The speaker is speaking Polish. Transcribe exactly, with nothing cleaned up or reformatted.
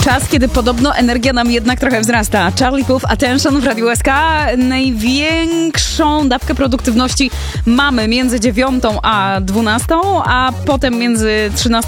Czas, kiedy podobno energia nam jednak trochę wzrasta. Charlie Puth, Attention w Radiu S K. Największą dawkę produktywności mamy między dziewiątą a dwunastą, a potem między trzynastą